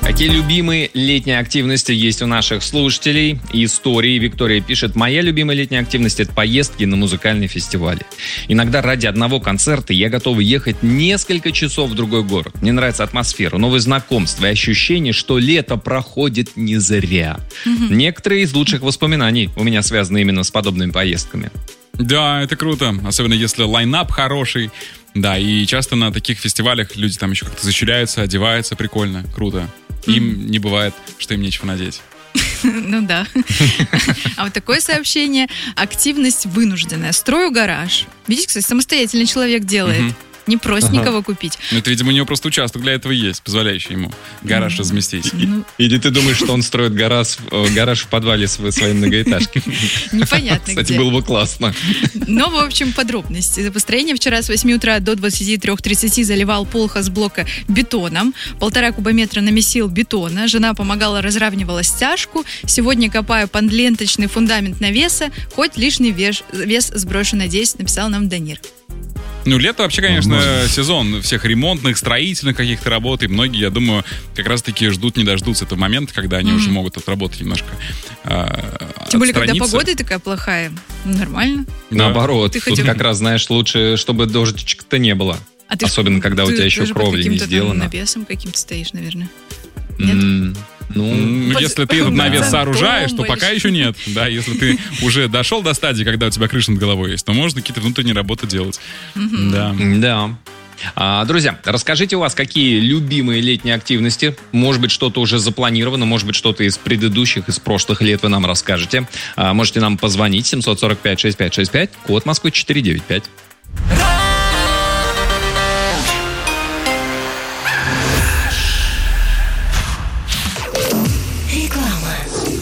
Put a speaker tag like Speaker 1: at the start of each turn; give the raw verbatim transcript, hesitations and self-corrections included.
Speaker 1: Какие любимые летние активности есть у наших слушателей? Истории. Виктория пишет: моя любимая летняя активность — это поездки на музыкальные фестивали. Иногда ради одного концерта я готова ехать несколько часов в другой город. Мне нравится атмосфера, новые знакомства и ощущение, что лето проходит не зря. Mm-hmm. Некоторые из лучших воспоминаний у меня связаны именно с подобными поездками.
Speaker 2: Да, это круто, особенно если лайнап хороший. Да, и часто на таких фестивалях люди там еще как-то защищаются, одеваются прикольно, круто. Им mm-hmm. не бывает, что им нечего надеть.
Speaker 3: Ну да. А вот такое сообщение. Активность вынужденная. Строю гараж. Видите, кстати, самостоятельный человек делает. Угу. Не просит ага. никого купить.
Speaker 2: Ну, это, видимо, у него просто участок для этого есть, позволяющий ему гараж mm. разместить.
Speaker 1: Ну... Или ты думаешь, что он строит гараж, гараж в подвале своей многоэтажки?
Speaker 3: Непонятно.
Speaker 1: Кстати,
Speaker 3: где.
Speaker 1: было бы классно.
Speaker 3: Но, в общем, подробности. За построение вчера с восьми утра до двадцати трёх тридцати заливал пол хозблока бетоном. Полтора кубометра намесил бетона. Жена помогала, разравнивала стяжку. Сегодня копаю подленточный фундамент навеса. Хоть лишний вес, вес сброшу, надеюсь, написал нам Данир.
Speaker 2: Ну, лето вообще, конечно, Можно. сезон всех ремонтных, строительных каких-то работ. И многие, я думаю, как раз-таки ждут, не дождутся этого момента, когда они mm-hmm. уже могут отработать немножко. Э,
Speaker 3: Тем более, когда погода такая плохая. Нормально.
Speaker 1: Наоборот.
Speaker 3: Ты
Speaker 1: Тут
Speaker 3: хотел...
Speaker 1: как раз, знаешь, лучше, чтобы дождичка-то не было.
Speaker 3: А ты
Speaker 1: Особенно,
Speaker 3: ж,
Speaker 1: когда
Speaker 3: ты,
Speaker 1: у тебя еще кровля не сделана.
Speaker 3: Ты навесом каким-то стоишь, наверное. Нет?
Speaker 1: Mm. Ну,
Speaker 2: Под... если ты этот навес сооружаешь, то пока еще нет. Да, если ты уже дошел до стадии, когда у тебя крыша над головой есть, то можно какие-то внутренние работы делать.
Speaker 3: Mm-hmm.
Speaker 2: Да.
Speaker 1: Да. А, друзья, расскажите у вас, какие любимые летние активности. Может быть, что-то уже запланировано, может быть, что-то из предыдущих, из прошлых лет вы нам расскажете. А, можете нам позвонить семь сорок пять шестьдесят пять шестьдесят пять, код Москвы четыреста девяносто пять.